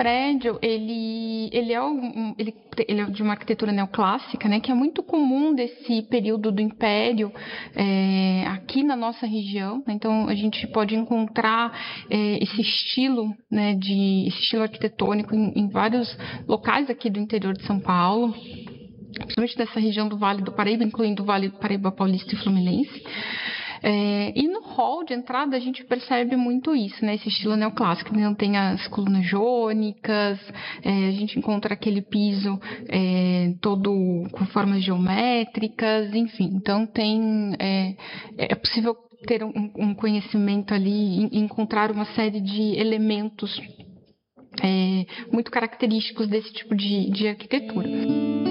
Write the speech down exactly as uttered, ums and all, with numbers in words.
prédio, ele, ele, é um, ele, ele é de uma arquitetura neoclássica, né, que é muito comum desse período do Império é, aqui na nossa região. Então, a gente pode encontrar é, esse estilo, né, de, esse estilo arquitetônico em, em vários locais aqui do interior de São Paulo, principalmente dessa região do Vale do Paraíba, incluindo o Vale do Paraíba Paulista e Fluminense. É, e no hall de entrada a gente percebe muito isso, né? Esse estilo neoclássico. Então tem as colunas jônicas, é, a gente encontra aquele piso é, todo com formas geométricas, enfim. Então tem é, é possível ter um, um conhecimento ali e encontrar uma série de elementos é, muito característicos desse tipo de, de arquitetura.